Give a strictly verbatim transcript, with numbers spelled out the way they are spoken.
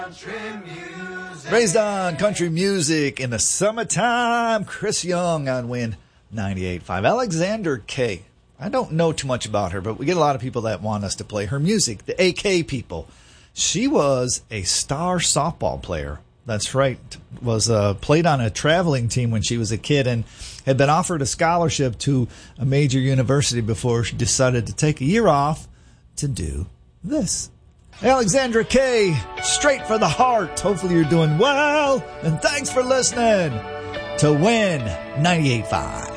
Raised on country music in the summertime. Chris Young on Win ninety-eight point five. Alexander Kay. I don't know too much about her, but we get a lot of people that want us to play her music. The A K people. She was a star softball player. That's right. Was uh, played on a traveling team when she was a kid and had been offered a scholarship to a major university before she decided to take a year off to do this. Alexandra Kay, straight for the heart. Hopefully you're doing well, and thanks for listening to Win ninety-eight point five.